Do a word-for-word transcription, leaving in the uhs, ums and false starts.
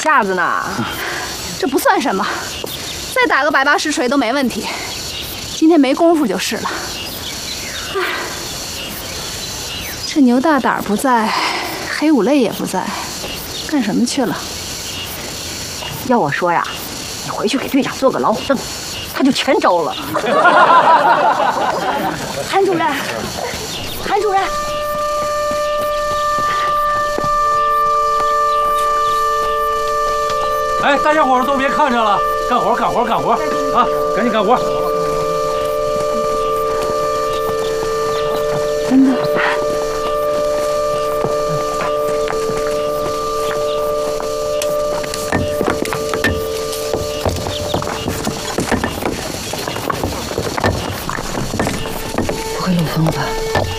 下子呢。这不算什么，再打个百八十锤都没问题。今天没功夫就是了。唉，这牛大胆不在，黑五类也不在，干什么去了？ 要我说呀，你回去给队长做个老虎凳，他就全招了。韩主任，韩主任。 哎，大家伙儿都别看着了，干活干活干活啊！赶紧干活！ 真的。 不会漏风了吧？